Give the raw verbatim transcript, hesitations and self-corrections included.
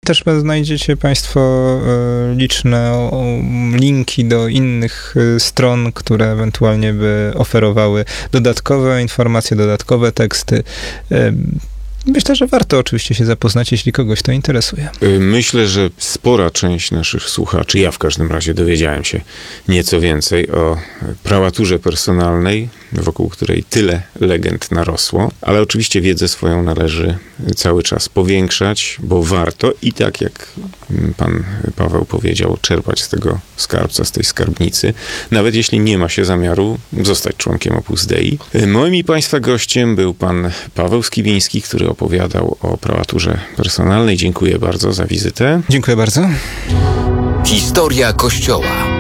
też znajdziecie Państwo liczne linki do innych stron, które ewentualnie by oferowały dodatkowe informacje, dodatkowe teksty. Myślę, że warto oczywiście się zapoznać, jeśli kogoś to interesuje. Myślę, że spora część naszych słuchaczy, ja w każdym razie dowiedziałem się nieco więcej o prałaturze personalnej, wokół której tyle legend narosło, ale oczywiście wiedzę swoją należy cały czas powiększać, bo warto i tak jak pan Paweł powiedział, czerpać z tego skarbca, z tej skarbnicy, nawet jeśli nie ma się zamiaru zostać członkiem Opus Dei. Moim i Państwa gościem był pan Paweł Skibiński, który opowiadał o prałaturze personalnej. Dziękuję bardzo za wizytę. Dziękuję bardzo. Historia Kościoła.